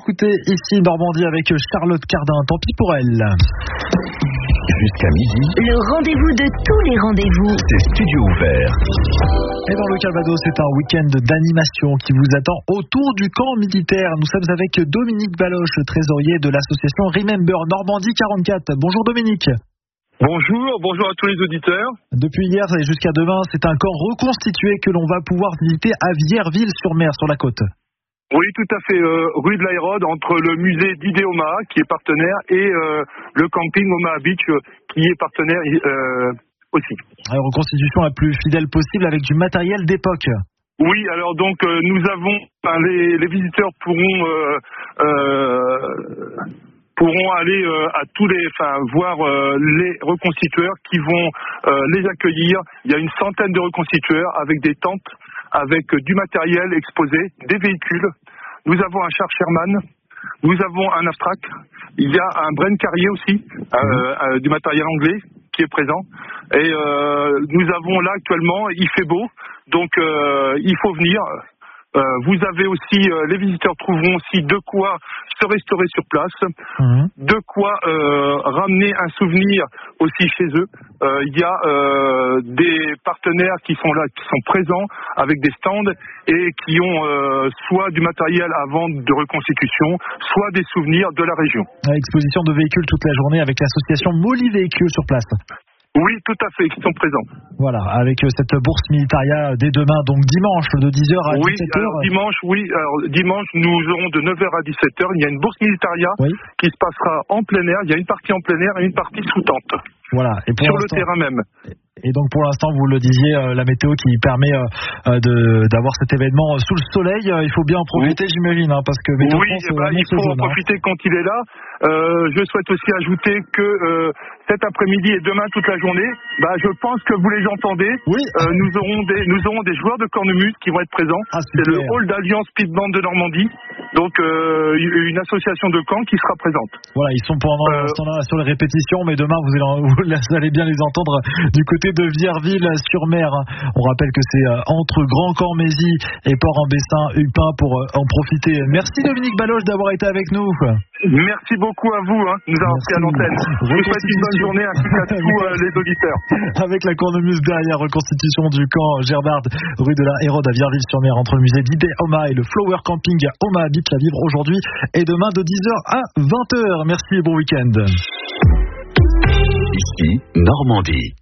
écoutez ici Normandie avec Charlotte Cardin, tant pis pour elle. Jusqu'à midi, le rendez-vous de tous les rendez-vous. c'est Studio Ouvert. Et dans le Calvados, c'est un week-end d'animation qui vous attend autour du camp militaire. Nous sommes avec Dominique Baloche, trésorier de l'association Remember Normandie 44. Bonjour Dominique. Bonjour à tous les auditeurs. Depuis hier et jusqu'à demain, c'est un camp reconstitué que l'on va pouvoir visiter à Vierville-sur-Mer, sur la côte. Oui, tout à fait, rue de l'Aérode, entre le musée d'Idéoma, qui est partenaire, et le camping Omaha Beach, qui est partenaire aussi. Alors, reconstitution la plus fidèle possible avec du matériel d'époque. Oui, alors donc nous avons, les visiteurs pourront aller à tous les, voir les reconstitueurs qui vont les accueillir. Il y a une centaine de reconstitueurs avec des tentes, avec du matériel exposé, des véhicules. Nous avons un char Sherman, nous avons un Aftrac. Il y a un Bren Carrier aussi, du matériel anglais qui est présent. Et nous avons là actuellement, il fait beau, donc il faut venir. Vous avez aussi, les visiteurs trouveront aussi de quoi se restaurer sur place, de quoi ramener un souvenir aussi chez eux. Il y a des partenaires qui sont là, qui sont présents avec des stands et qui ont soit du matériel à vendre de reconstitution, soit des souvenirs de la région. Exposition de véhicules toute la journée avec l'association Molly Véhicules sur place. Oui, tout à fait, qui sont présents. Voilà, avec cette bourse militaria dès demain, donc dimanche, de 10h à 17h. Alors dimanche, nous aurons de 9h à 17h. Il y a une bourse militaria qui se passera en plein air. Il y a une partie en plein air et une partie sous tente. Voilà. Et sur le terrain même. Et donc pour l'instant, vous le disiez, la météo qui permet d'avoir cet événement sous le soleil, il faut bien en profiter, j'imagine, parce que Météo France, il faut en profiter quand il est là. Je souhaite aussi ajouter que cet après-midi et demain toute la journée, je pense que vous les entendez. Oui. Nous aurons des joueurs de cornemuse qui vont être présents. C'est le Hall d'Alliance Speedband de Normandie. Donc une association de camps qui sera présente. Voilà, ils sont pendant l'instant là sur les répétitions, mais demain vous allez bien les entendre du côté de Vierville-sur-Mer. On rappelle que c'est entre Grand-Cormézy et Port-en-Bessin, Upin, pour en profiter. Merci Dominique Baloche d'avoir été avec nous. Merci beaucoup à vous, nous avons pris à l'antenne. Je vous souhaite une bonne journée ainsi qu'à tous les auditeurs. Avec la cornemuse derrière, reconstitution du camp Gerbard, rue de la Hérode à Vierville-sur-Mer, entre le musée d'Idéoma et le Flower Camping à Omaha Beach, à vivre aujourd'hui et demain de 10h à 20h. Merci et bon week-end. Ici, Normandie.